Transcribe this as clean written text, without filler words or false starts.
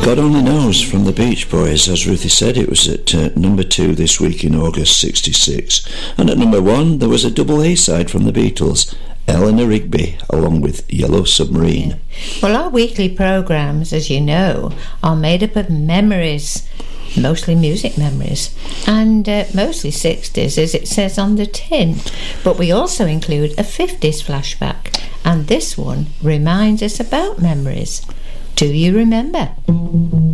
God Only Knows from the Beach Boys. As Ruthie said, it was at number 2 this week in August 66. And at number 1 there was a double A-side from the Beatles, Eleanor Rigby, along with Yellow Submarine. Well, our weekly programmes, as you know, are made up of memories, mostly music memories, and mostly 60s, as it says on the tin. But we also include a 50s flashback, and this one reminds us about memories. Do you remember?